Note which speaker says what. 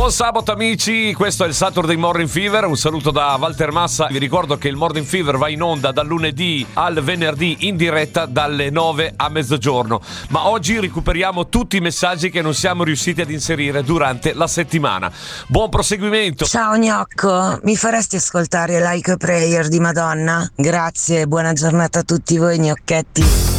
Speaker 1: Buon sabato amici, questo è il Saturday Morning Fever, un saluto da Walter Massa. Vi ricordo che il Morning Fever va in onda dal lunedì al venerdì in diretta dalle 9 a mezzogiorno, ma oggi recuperiamo tutti i messaggi che non siamo riusciti ad inserire durante la settimana. Buon proseguimento.
Speaker 2: Ciao Gnocco, mi faresti ascoltare Like a Prayer di Madonna? Grazie, buona giornata a tutti voi gnocchetti.